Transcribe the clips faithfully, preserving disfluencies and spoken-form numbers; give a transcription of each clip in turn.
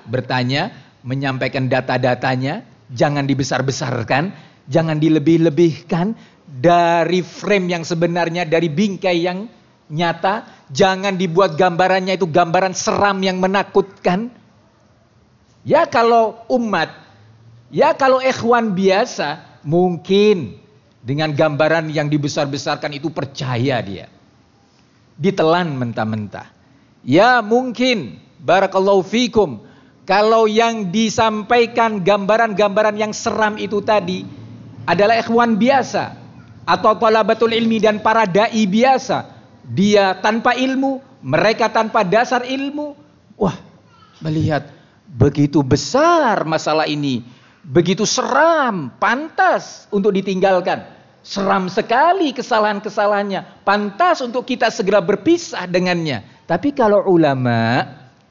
bertanya, menyampaikan data-datanya, jangan dibesar-besarkan, jangan dilebih-lebihkan dari frame yang sebenarnya, dari bingkai yang nyata. Jangan dibuat gambarannya itu gambaran seram yang menakutkan. Ya kalau umat, ya kalau ikhwan biasa, mungkin dengan gambaran yang dibesar-besarkan itu percaya dia. Ditelan mentah-mentah. Ya mungkin, barakallahu fikum, kalau yang disampaikan gambaran-gambaran yang seram itu tadi adalah ikhwan biasa atau talabatul ilmi dan para dai biasa, dia tanpa ilmu, mereka tanpa dasar ilmu, wah, melihat begitu besar masalah ini, begitu seram, pantas untuk ditinggalkan. Seram sekali kesalahan-kesalahannya, pantas untuk kita segera berpisah dengannya. Tapi kalau ulama,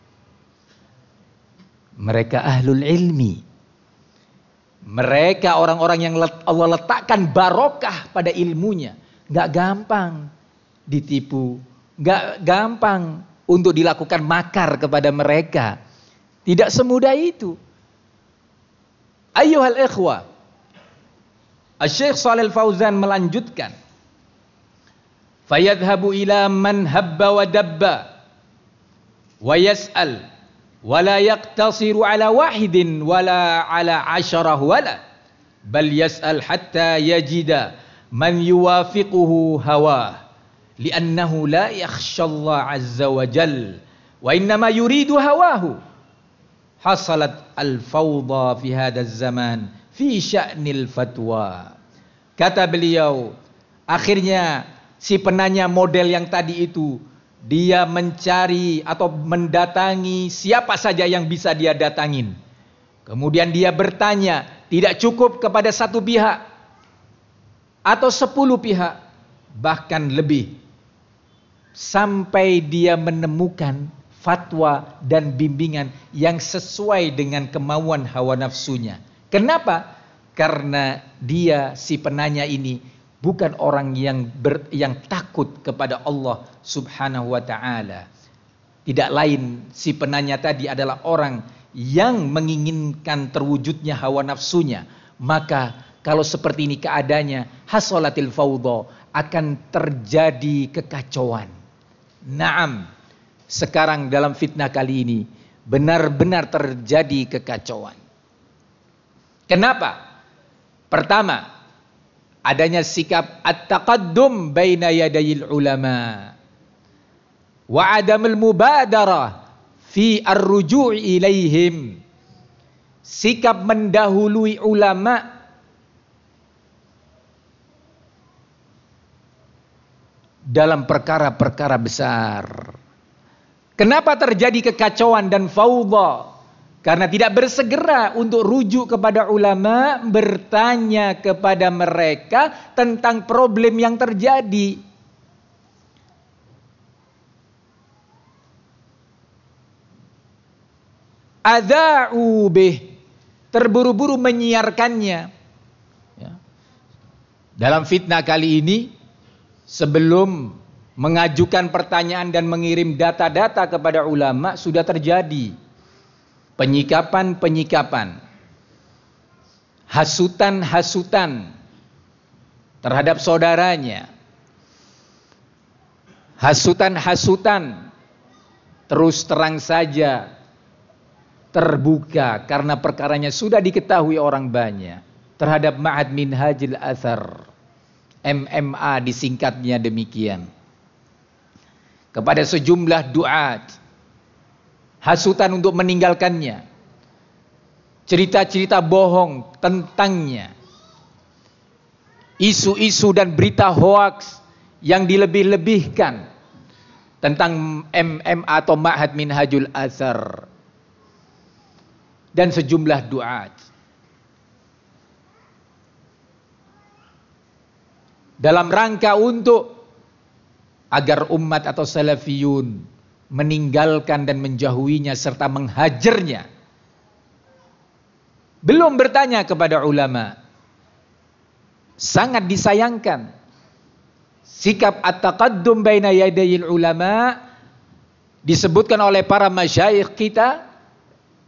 mereka ahlul ilmi, mereka orang-orang yang Allah letakkan barokah pada ilmunya, nggak gampang ditipu, nggak gampang untuk dilakukan makar kepada mereka. Tidak semudah itu. Ayyuhal ikhwah, Asy-Syaikh Shalih Al-Fauzan melanjutkan, fayadhhabu ila man habba wa dabba wa yas'al wa la yaqtasiru ala wahidin wala ala asharah wala bal yas'al hatta yajida man yuwafiquhu hawah li'annahu la yakhsha Allah azza wa jal wa innama yuridu hawahu. Hasalat al-fawda fi hadha zaman fi sya'nil fatwa. Kata beliau, akhirnya si penanya model yang tadi itu, dia mencari atau mendatangi siapa saja yang bisa dia datangin. Kemudian dia bertanya, tidak cukup kepada satu pihak atau sepuluh pihak, bahkan lebih, sampai dia menemukan fatwa dan bimbingan yang sesuai dengan kemauan hawa nafsunya. Kenapa? Karena dia, si penanya ini, bukan orang yang ber, yang takut kepada Allah subhanahu wa ta'ala. Tidak lain, si penanya tadi adalah orang yang menginginkan terwujudnya hawa nafsunya. Maka kalau seperti ini keadaannya, hasolatil fawdha, akan terjadi kekacauan. Naam, sekarang dalam fitnah kali ini benar-benar terjadi kekacauan. Kenapa? Pertama, adanya sikap at-taqaddum baina yadayil ulama wa adamul mubadarah fi ar-ruju' ilaihim. Sikap mendahului ulama dalam perkara-perkara besar. Kenapa terjadi kekacauan dan fawdha? Karena tidak bersegera untuk rujuk kepada ulama, bertanya kepada mereka tentang problem yang terjadi. Adza'u bih, terburu-buru menyiarkannya. Ya. Dalam fitnah kali ini, sebelum mengajukan pertanyaan dan mengirim data-data kepada ulama, sudah terjadi penyikapan-penyikapan, hasutan-hasutan terhadap saudaranya, hasutan-hasutan terus terang saja terbuka karena perkaranya sudah diketahui orang banyak terhadap Ma'had Minhajil Athar, M M A disingkatnya demikian, kepada sejumlah duat, hasutan untuk meninggalkannya, cerita-cerita bohong tentangnya, isu-isu dan berita hoaks yang dilebih-lebihkan tentang M M A atau Ma'had Minhajul Athar, dan sejumlah duat. Dalam rangka untuk agar umat atau salafiyun meninggalkan dan menjauhinya serta menghajarnya. Belum bertanya kepada ulama. Sangat disayangkan sikap at-taqaddum baina yadayil ulama disebutkan oleh para masyayikh kita